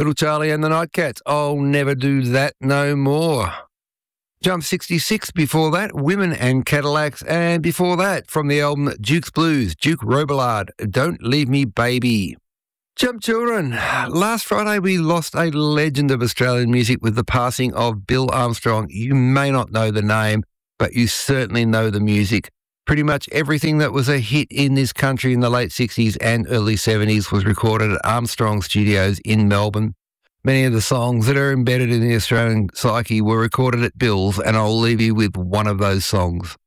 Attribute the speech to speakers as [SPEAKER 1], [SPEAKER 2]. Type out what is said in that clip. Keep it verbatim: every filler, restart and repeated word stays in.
[SPEAKER 1] Little Charlie and the Nightcats, I'll Never Do That No More. Jump sixty-six before that, Women and Cadillacs, and before that, from the album Duke's Blues, Duke Robillard, Don't Leave Me Baby. Jump Children, last Friday we lost a legend of Australian music with the passing of Bill Armstrong. You may not know the name, but you certainly know the music. Pretty much everything that was a hit in this country in the late sixties and early seventies was recorded at Armstrong Studios in Melbourne. Many of the songs that are embedded in the Australian psyche were recorded at Bill's, and I'll leave you with one of those songs.